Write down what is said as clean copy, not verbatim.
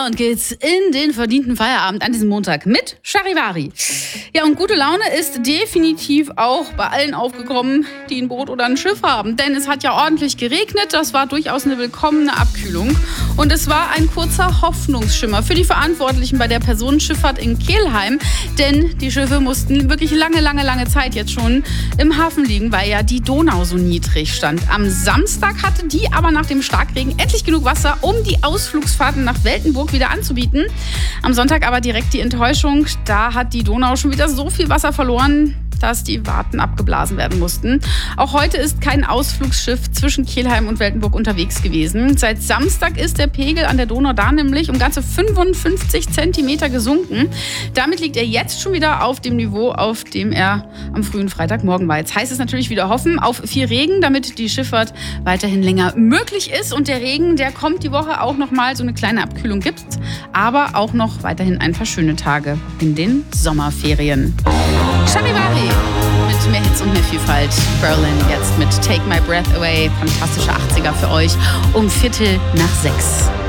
und geht's in den verdienten Feierabend an diesem Montag mit Charivari. Ja, und gute Laune ist definitiv auch bei allen aufgekommen, die ein Boot oder ein Schiff haben. Denn es hat ja ordentlich geregnet, das war durchaus eine willkommene Abkühlung. Und es war ein kurzer Hoffnungsschimmer für die Verantwortlichen bei der Personenschifffahrt in Kelheim. Denn die Schiffe mussten wirklich lange Zeit jetzt schon im Hafen liegen, weil ja die Donau so niedrig stand. Am Samstag hatte die aber nach dem Starkregen endlich genug Wasser, um die Ausflugsfahrten nach Weltenburg wieder anzubieten. Am Sonntag aber direkt die Enttäuschung. Da hat die Donau schon wieder so viel Wasser verloren, dass die Warten abgeblasen werden mussten. Auch heute ist kein Ausflugsschiff zwischen Kelheim und Weltenburg unterwegs gewesen. Seit Samstag ist der Pegel an der Donau da nämlich um ganze 55 Zentimeter gesunken. Damit liegt er jetzt schon wieder auf dem Niveau, auf dem er am frühen Freitagmorgen war. Jetzt heißt es natürlich wieder hoffen auf viel Regen, damit die Schifffahrt weiterhin länger möglich ist. Und der Regen, der kommt die Woche auch noch mal, so eine kleine Abkühlung gibt's. Aber auch noch weiterhin ein paar schöne Tage in den Sommerferien. Charivari mit mehr Hits und mehr Vielfalt. Berlin jetzt mit Take My Breath Away. Fantastische 80er für euch um 5:45.